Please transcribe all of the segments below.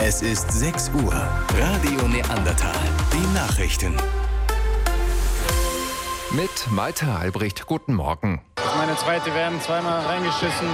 Es ist 6 Uhr. Radio Neandertal. Die Nachrichten. Mit Malte Albrecht. Guten Morgen. Das ist meine zweite WM, zweimal reingeschissen.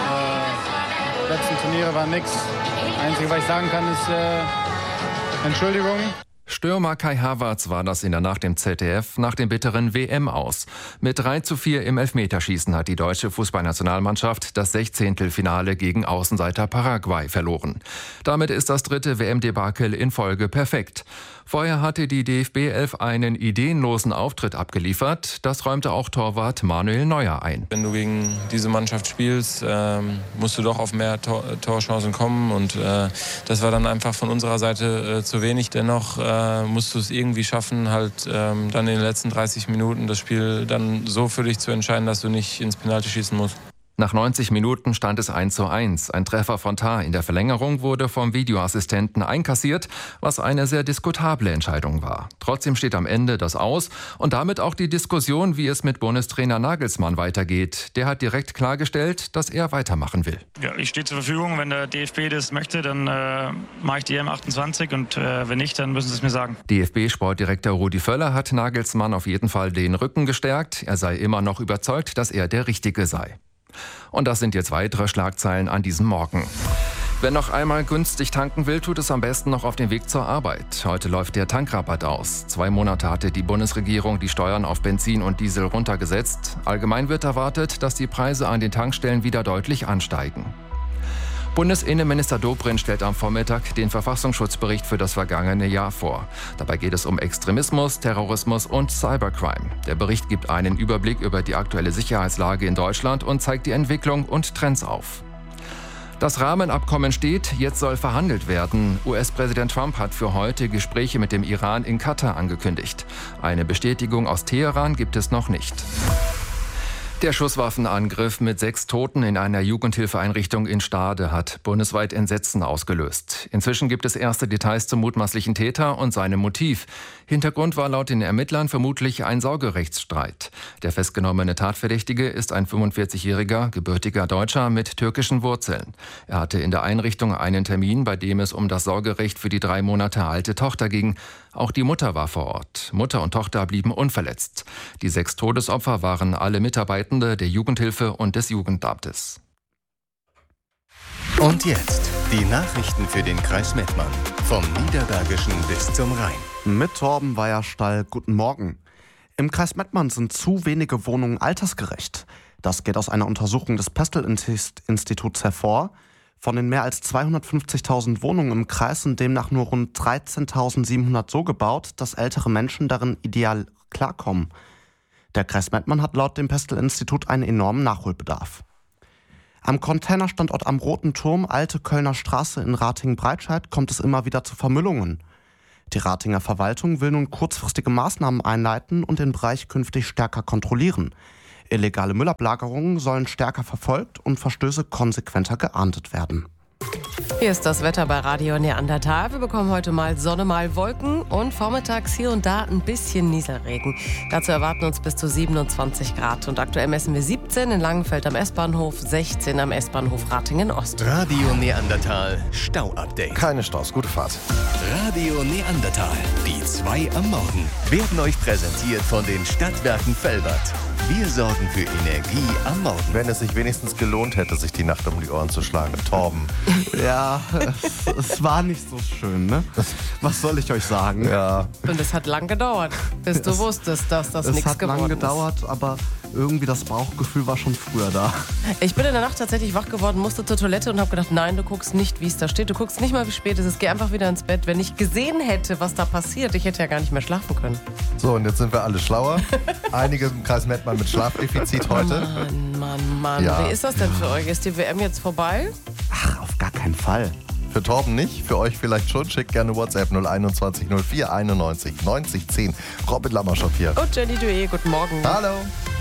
Die letzten Turniere waren nix. Das Einzige, was ich sagen kann, ist Entschuldigung. Stürmer Kai Havertz war das in der Nacht im ZDF nach dem bitteren WM-Aus. Mit 3:4 im Elfmeterschießen hat die deutsche Fußballnationalmannschaft das 16. gegen Außenseiter Paraguay verloren. Damit ist das dritte WM-Debakel in Folge perfekt. Vorher hatte die DFB-11 einen ideenlosen Auftritt abgeliefert. Das räumte auch Torwart Manuel Neuer ein. Wenn du gegen diese Mannschaft spielst, musst du doch auf mehr Torchancen kommen. Und das war dann einfach von unserer Seite zu wenig. Dennoch musst du es irgendwie schaffen, halt dann in den letzten 30 Minuten das Spiel dann so für dich zu entscheiden, dass du nicht ins Penalty schießen musst. Nach 90 Minuten stand es 1:1. Ein Treffer von Tah in der Verlängerung wurde vom Videoassistenten einkassiert, was eine sehr diskutable Entscheidung war. Trotzdem steht am Ende das Aus und damit auch die Diskussion, wie es mit Bundestrainer Nagelsmann weitergeht. Der hat direkt klargestellt, dass er weitermachen will. Ja, ich stehe zur Verfügung. Wenn der DFB das möchte, dann mache ich die EM28 und wenn nicht, dann müssen sie es mir sagen. DFB-Sportdirektor Rudi Völler hat Nagelsmann auf jeden Fall den Rücken gestärkt. Er sei immer noch überzeugt, dass er der Richtige sei. Und das sind jetzt weitere Schlagzeilen an diesem Morgen. Wer noch einmal günstig tanken will, tut es am besten noch auf dem Weg zur Arbeit. Heute läuft der Tankrabatt aus. 2 Monate hatte die Bundesregierung die Steuern auf Benzin und Diesel runtergesetzt. Allgemein wird erwartet, dass die Preise an den Tankstellen wieder deutlich ansteigen. Bundesinnenminister Dobrindt stellt am Vormittag den Verfassungsschutzbericht für das vergangene Jahr vor. Dabei geht es um Extremismus, Terrorismus und Cybercrime. Der Bericht gibt einen Überblick über die aktuelle Sicherheitslage in Deutschland und zeigt die Entwicklung und Trends auf. Das Rahmenabkommen steht, jetzt soll verhandelt werden. US-Präsident Trump hat für heute Gespräche mit dem Iran in Katar angekündigt. Eine Bestätigung aus Teheran gibt es noch nicht. Der Schusswaffenangriff mit 6 Toten in einer Jugendhilfeeinrichtung in Stade hat bundesweit Entsetzen ausgelöst. Inzwischen gibt es erste Details zum mutmaßlichen Täter und seinem Motiv. Hintergrund war laut den Ermittlern vermutlich ein Sorgerechtsstreit. Der festgenommene Tatverdächtige ist ein 45-jähriger, gebürtiger Deutscher mit türkischen Wurzeln. Er hatte in der Einrichtung einen Termin, bei dem es um das Sorgerecht für die 3 Monate alte Tochter ging. Auch die Mutter war vor Ort. Mutter und Tochter blieben unverletzt. Die 6 Todesopfer waren alle Mitarbeitende der Jugendhilfe und des Jugendamtes. Und jetzt die Nachrichten für den Kreis Mettmann. Vom Niederbergischen bis zum Rhein. Mit Torben Weierstall, guten Morgen. Im Kreis Mettmann sind zu wenige Wohnungen altersgerecht. Das geht aus einer Untersuchung des Pestel-Instituts hervor. Von den mehr als 250.000 Wohnungen im Kreis sind demnach nur rund 13.700 so gebaut, dass ältere Menschen darin ideal klarkommen. Der Kreis Mettmann hat laut dem Pestel-Institut einen enormen Nachholbedarf. Am Containerstandort am Roten Turm, Alte Kölner Straße in Ratingen-Breitscheid, kommt es immer wieder zu Vermüllungen. Die Ratinger Verwaltung will nun kurzfristige Maßnahmen einleiten und den Bereich künftig stärker kontrollieren. Illegale Müllablagerungen sollen stärker verfolgt und Verstöße konsequenter geahndet werden. Hier ist das Wetter bei Radio Neandertal. Wir bekommen heute mal Sonne, mal Wolken und vormittags hier und da ein bisschen Nieselregen. Dazu erwarten uns bis zu 27 Grad. Und aktuell messen wir 17 in Langenfeld am S-Bahnhof, 16 am S-Bahnhof Ratingen Ost. Radio Neandertal Stau-Update. Keine Staus, gute Fahrt. Radio Neandertal, die 2 am Morgen, werden euch präsentiert von den Stadtwerken Velbert. Wir sorgen für Energie am Morgen. Wenn es sich wenigstens gelohnt hätte, sich die Nacht um die Ohren zu schlagen. Torben. Ja, es war nicht so schön, ne? Was soll ich euch sagen? Ja. Und es hat lang gedauert, bis du wusstest, dass das nichts geworden ist. Es hat lang gedauert, aber irgendwie das Bauchgefühl war schon früher da. Ich bin in der Nacht tatsächlich wach geworden, musste zur Toilette und habe gedacht, nein, du guckst nicht, wie es da steht. Du guckst nicht mal, wie spät es ist. Geh einfach wieder ins Bett. Wenn ich gesehen hätte, was da passiert, ich hätte ja gar nicht mehr schlafen können. So, und jetzt sind wir alle schlauer. Einige im Kreis Mettmann mit Schlafdefizit heute. Mann. Ja. Wie ist das denn für euch? Ist die WM jetzt vorbei? Ach, auf gar keinen Fall. Für Torben nicht, für euch vielleicht schon. Schickt gerne WhatsApp 021 04 91 90 10. Robin Lammerschopp hier. Und Jenny Dué, guten Morgen. Hallo.